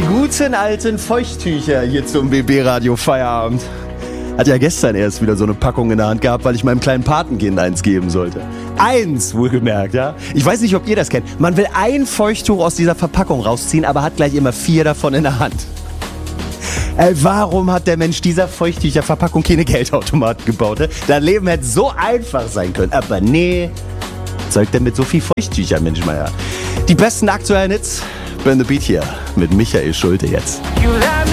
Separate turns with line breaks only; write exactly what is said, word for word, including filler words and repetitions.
guten alten Feuchttücher hier zum B B-Radio Feierabend. Hat ja gestern erst wieder so eine Packung in der Hand gehabt, weil ich meinem kleinen Patenkind eins geben sollte. Eins, wohlgemerkt, ja. Ich weiß nicht, ob ihr das kennt. Man will ein Feuchttuch aus dieser Verpackung rausziehen, aber hat gleich immer vier davon in der Hand. Ey, warum hat der Mensch dieser Feuchttücherverpackung keine Geldautomaten gebaut? Ne? Das Leben hätte so einfach sein können. Aber nee, zeugt denn mit so viel Feuchttücher, Mensch mal ja. Die besten aktuellen Hits, Burn the Beat hier mit Michael Schulte jetzt.